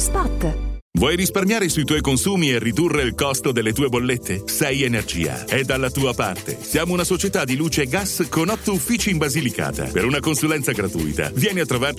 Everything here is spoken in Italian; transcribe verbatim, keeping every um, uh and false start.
Spot. Vuoi risparmiare sui tuoi consumi e ridurre il costo delle tue bollette? Sei Energia è dalla tua parte. Siamo una società di luce e gas con otto uffici in Basilicata. Per una consulenza gratuita, vieni a trovarci